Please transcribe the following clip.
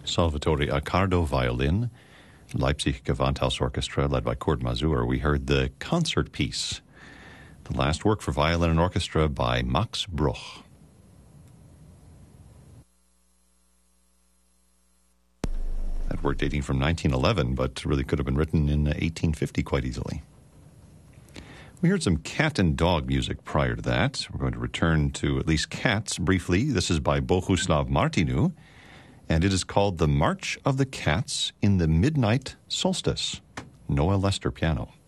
Salvatore Accardo, violin. Leipzig Gewandhaus Orchestra, led by Kurt Masur. We heard the concert piece, the last work for violin and orchestra by Max Bruch. That work dating from 1911, but really could have been written in 1850 quite easily. We heard some cat and dog music prior to that. We're going to return to at least cats briefly. This is by Bohuslav Martinu, and it is called The March of the Cats in the Midnight Solstice. Noah Lester piano.